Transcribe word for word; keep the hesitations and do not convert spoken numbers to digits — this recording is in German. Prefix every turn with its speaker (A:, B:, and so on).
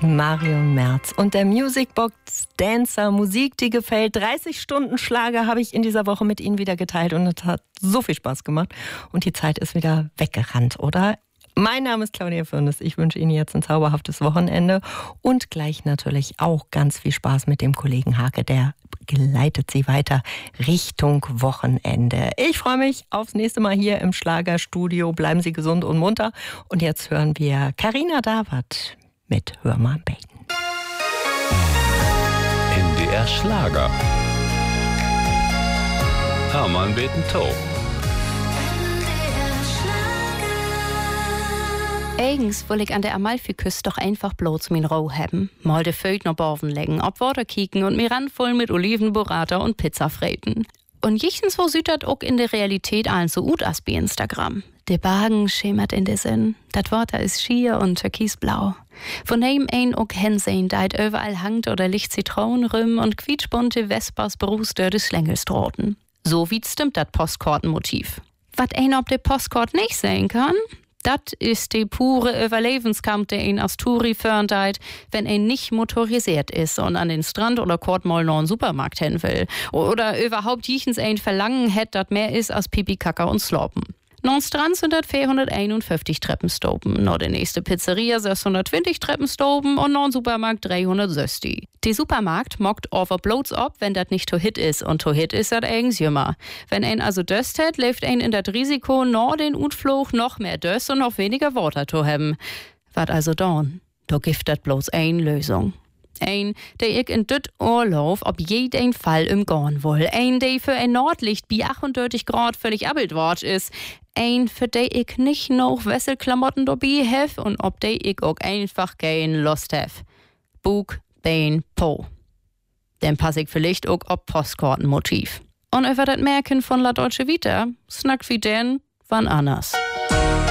A: Marion Merz und der Musicbox Dancer, Musik, die gefällt. dreißig Stunden Schlager habe ich in dieser Woche mit Ihnen wieder geteilt und es hat so viel Spaß gemacht. Und die Zeit ist wieder weggerannt, oder? Mein Name ist Claudia Firnes. Ich wünsche Ihnen jetzt ein zauberhaftes Wochenende und gleich natürlich auch ganz viel Spaß mit dem Kollegen Hake, der geleitet Sie weiter Richtung Wochenende. Ich freue mich aufs nächste Mal hier im Schlagerstudio. Bleiben Sie gesund und munter. Und jetzt hören wir Carina Dawat mit Hör mal beten.
B: N D R Schlager. Hör mal beten to.
C: Eigens will ich an der Amalfiküste doch einfach bloß min Roh haben. Mal de Föt noch Borven legen, ob Water kicken und mir randvoll mit Oliven, Burrata und Pizza freten. Und jichtens wo sieht dat auch in der Realität allen so gut as bei Instagram. Der Bagen schemert in der Sinn. Dat Water ist schier und türkisblau. Von dem ein auch hinsehen, deit überall hangt oder licht Zitronenrüm und quietschbunte Vespers berustörte Schlängelstroten. So wie stimmt dat Postkartenmotiv. Wat ein ob der Postkart nicht sehen kann? Dat ist die pure Überlebenskampf, der ihn als Touri fördert, wenn er nicht motorisiert ist und an den Strand oder kort mal noch einen Supermarkt hin will. Oder überhaupt jichens ein Verlangen hätt, dat mehr ist als Pipi, Kaka und Sloppen. Non Strand sind dat vierhunderteinundfünfzig Treppenstopen, noch der nächste Pizzeria sechshundertzwanzig Treppenstopen und noch ein Supermarkt dreihundertsechzig. Der Supermarkt mockt over bloß ab, wenn dat nicht to hit ist, und to hit ist dat eigens jümmer. Wenn ein also döst hat, lebt ein in dat Risiko, noch den Utflug noch mehr döst und noch weniger Water to haben. Wat also dorn? Do gibt dat bloß ein Lösung. Ein, der ich in düt Urlaub ob jeden Fall im Gorn will. Ein, der für ein Nordlicht bei achtunddreißig Grad völlig abildwort ist. Ein, für der ich nicht noch Wesselklamotten dabei hef und ob der ich auch einfach kein Lust hef. Bug, Bein, Po. Dann pass ich vielleicht auch ob Postkartenmotiv. Und über das Merken von La Dolce Vita, snack wie den, wann anders.